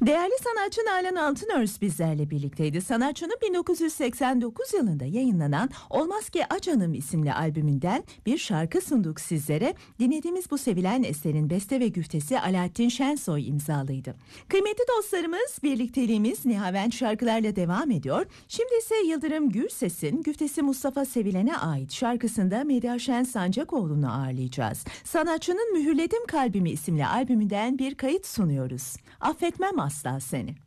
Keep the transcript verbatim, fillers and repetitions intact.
Değerli sanatçı Nalan Altınörs bizlerle birlikteydi. Sanatçının bin dokuz yüz seksen dokuz yılında yayınlanan Olmaz Ki Acanım isimli albümünden bir şarkı sunduk sizlere. Dinlediğimiz bu sevilen eserin beste ve güftesi Alaaddin Şensoy imzalıydı. Kıymetli dostlarımız, birlikteliğimiz Nihavent şarkılarla devam ediyor. Şimdi ise Yıldırım Gürses'in güftesi Mustafa Sevilen'e ait şarkısında Medya Şen Sancakoğlu'nu ağırlayacağız. Sanatçının Mühürledim Kalbimi isimli albümünden bir kayıt sunuyoruz. Affetmem asla seni.